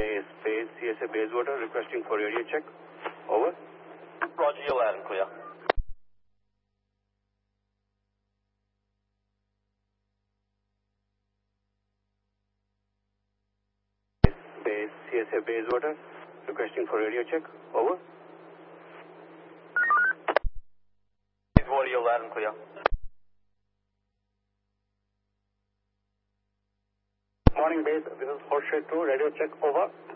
Base, CSA Bayswater, requesting for area check. Over. Roger, you're loud and clear. Base, CSA Bayswater, requesting for area check. Over. Bayswater, you're loud and clear. Morning base, this is Horseshoe 2, radio check. Over.